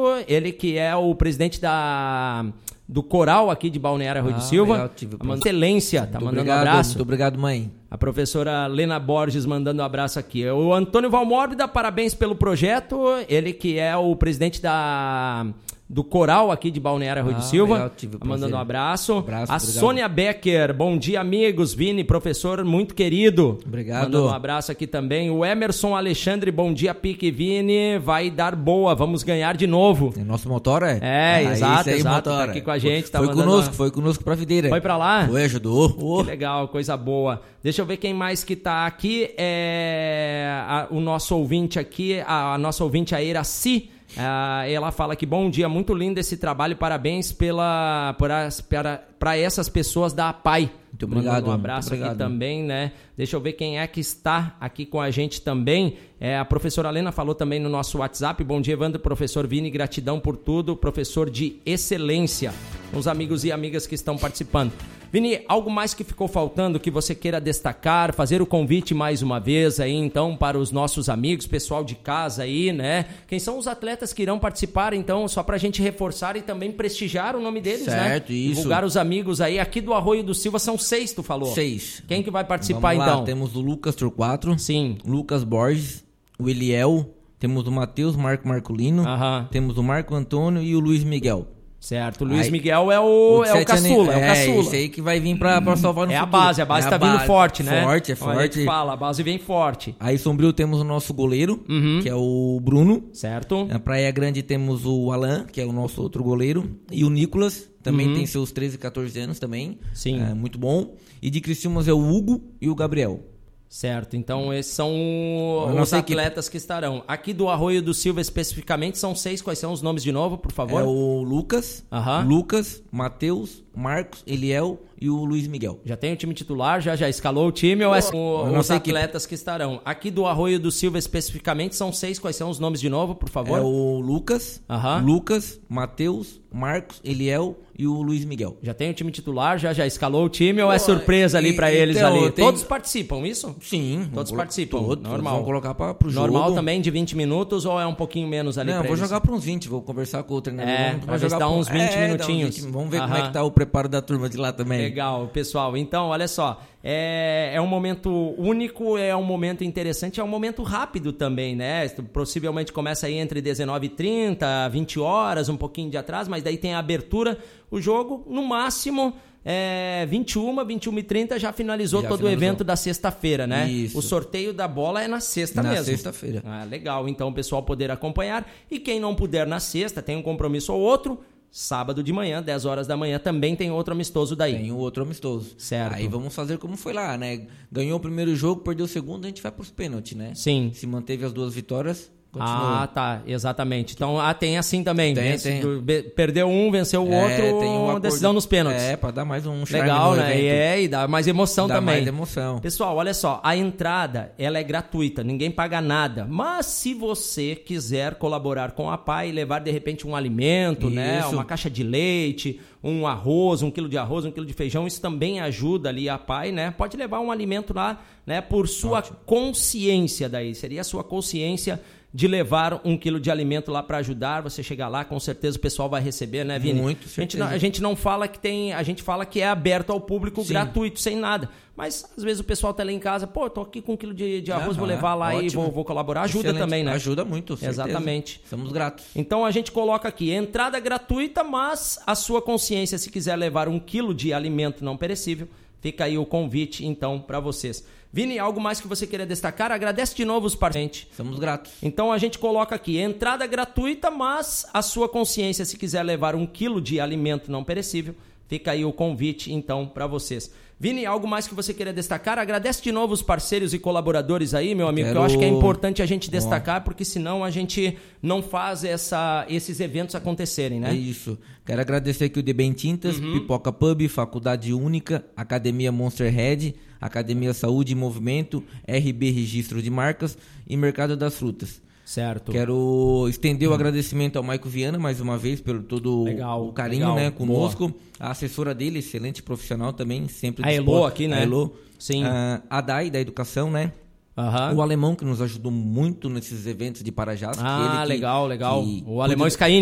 ele que é o presidente do coral aqui de Balneário Arroio do Silva. Excelência, tá mandando um abraço. Muito obrigado, mãe. A professora Lena Borges mandando um abraço aqui. O Antônio Valmórbida, parabéns pelo projeto. Ele que é o presidente do coral aqui de Balneário Arroio do Silva. Mandando um abraço. A Sônia Becker, bom dia, amigos. Vini, professor muito querido. Obrigado. Mandando um abraço aqui também. O Emerson Alexandre, bom dia, Pique Vini. Vai dar boa, vamos ganhar de novo. É nosso motor, é? Exato. Motora. Tá aqui com a gente. Foi conosco pra videira. Foi pra lá? Foi, ajudou. Que legal, coisa boa. Deixa eu ver quem mais que tá aqui. O nosso ouvinte aqui, a nossa ouvinte, a Iraci. Ela fala que bom dia, muito lindo esse trabalho, parabéns para essas pessoas da APAI. Muito obrigado. Um abraço aqui também, né? Deixa eu ver quem é que está aqui com a gente também. A professora Lena falou também no nosso WhatsApp. Bom dia, Evandro, professor Vini, gratidão por tudo, professor de excelência. Os amigos e amigas que estão participando. Vini, algo mais que ficou faltando que você queira destacar, fazer o convite mais uma vez aí, então, para os nossos amigos, pessoal de casa aí, né? Quem são os atletas que irão participar, então, só pra gente reforçar e também prestigiar o nome deles, né? Certo, isso. Divulgar os amigos aí, aqui do Arroio do Silva, são 6, tu falou? 6. Quem que vai participar, Vamos lá, então? Temos o Lucas Torquato. Sim. Lucas Borges, o Eliel, temos o Matheus Marcolino, temos o Marco Antônio e o Luiz Miguel. Certo, o Luiz Miguel é o caçula, esse aí que vai vir pra salvar no futuro. A base tá vindo forte, né? Forte. A gente fala, a base vem forte. Aí Sombrio temos o nosso goleiro, que é o Bruno. Certo. Na Praia Grande temos o Alan, que é o nosso outro goleiro. E o Nicolas, também tem seus 13, 14 anos também. Sim. Muito bom. E de Criciúmas é o Hugo e o Gabriel. Certo, então esses são os atletas que estarão. Aqui do Arroio do Silva especificamente são 6, quais são os nomes de novo, por favor? É o Lucas, Matheus, Marcos, Eliel e o Luiz Miguel. Já tem o time titular, já escalou o time ou os atletas que estarão? Aqui do Arroio do Silva especificamente são 6, quais são os nomes de novo, por favor? É o Lucas, Matheus, Marcos, Eliel e o Luiz Miguel. Já tem o time titular, já escalou o time ou é surpresa ali pra eles ali? Todos participam, isso? Sim. Todos participam, normal. Vamos colocar pro jogo. Normal também de 20 minutos ou é um pouquinho menos ali? Não, vou jogar para uns 20, vou conversar com o treinador. Vamos jogar uns 20 minutinhos. Vamos ver como é que tá o preparo da turma de lá também. Legal, pessoal. Então, olha só, é um momento único, é um momento interessante, é um momento rápido também, né? Possivelmente começa aí entre 19h30, 20 horas, um pouquinho de atraso, mas daí tem a abertura, o jogo, no máximo... 21h30 já finalizou o evento da sexta-feira, né? Isso. O sorteio da bola é na sexta mesmo. Na sexta-feira. Legal, então o pessoal poder acompanhar. E quem não puder na sexta, tem um compromisso ou outro, sábado de manhã, 10 horas da manhã, também tem outro amistoso daí. Tem outro amistoso. Certo. Aí vamos fazer como foi lá, né? Ganhou o primeiro jogo, perdeu o segundo, a gente vai pros pênaltis, né? Sim. Se manteve as 2 vitórias... Continua. Tá, exatamente. Então, tem assim também. Tem. Perdeu um, venceu o outro, tem uma decisão nos pênaltis. Pra dar mais um charme. Legal, no né? evento. E dá mais emoção também. Dá mais emoção. Pessoal, olha só, a entrada, ela é gratuita, ninguém paga nada. Mas se você quiser colaborar com a PAI e levar, de repente, um alimento, né? Uma caixa de leite, um arroz, 1 quilo de arroz, 1 quilo de feijão, isso também ajuda ali a PAI, né? Pode levar um alimento lá, né? Por sua consciência daí, seria a sua consciência de levar 1 quilo de alimento lá para ajudar, você chegar lá, com certeza o pessoal vai receber, né, Vini? Muito, certeza. A gente não fala que tem, a gente fala que é aberto ao público, gratuito, sem nada. Mas às vezes o pessoal tá lá em casa, tô aqui com 1 quilo de arroz, vou levar lá e vou colaborar. Ajuda também, né? Ajuda muito, certeza. Exatamente. Somos gratos. Então a gente coloca aqui, entrada gratuita, mas a sua consciência, se quiser levar 1 quilo de alimento não perecível, fica aí o convite, então, para vocês. Vini, algo mais que você queira destacar? Agradece de novo os parceiros. Somos gratos. Então a gente coloca aqui, entrada gratuita, mas a sua consciência, se quiser levar 1 quilo de alimento não perecível, fica aí o convite, então, para vocês. Vini, algo mais que você queira destacar? Agradece de novo os parceiros e colaboradores aí, meu amigo, que eu acho que é importante a gente destacar, porque senão a gente não faz esses eventos acontecerem, né? É isso. Quero agradecer aqui o DB Tintas, Pipoca Pub, Faculdade Única, Academia Monster Head, Academia Saúde e Movimento, RB Registro de Marcas e Mercado das Frutas. Certo. Quero estender o agradecimento ao Maico Viana, mais uma vez, pelo todo o carinho, né, conosco. Boa. A assessora dele, excelente profissional também, sempre disposta. A Elo aqui, né? A Elo. Sim. A Dai, da Educação, né? O alemão, que nos ajudou muito nesses eventos de Parajás. Legal. O alemão Scaini.